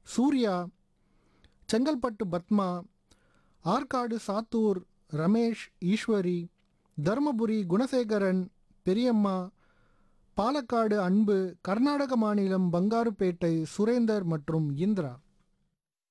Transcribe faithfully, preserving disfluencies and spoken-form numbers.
சூர்யா, செங்கல்பட்டு பத்மா, ஆற்காடு சாத்தூர் ரமேஷ், ஈஸ்வரி, தருமபுரி குணசேகரன், பெரியம்மா, பாலக்காடு அன்பு, கர்நாடக மாநிலம் பங்காருப்பேட்டை சுரேந்தர் மற்றும் இந்திரா.